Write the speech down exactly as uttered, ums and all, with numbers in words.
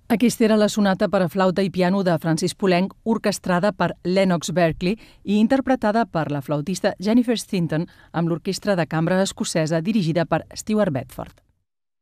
Aquesta era la sonata per a flauta i piano de Francis Poulenc, orquestrada per Lennox Berkeley i interpretada per la flautista Jennifer Stinton amb l'Orquestra de Cambra Escocesa dirigida per Stewart Bedford.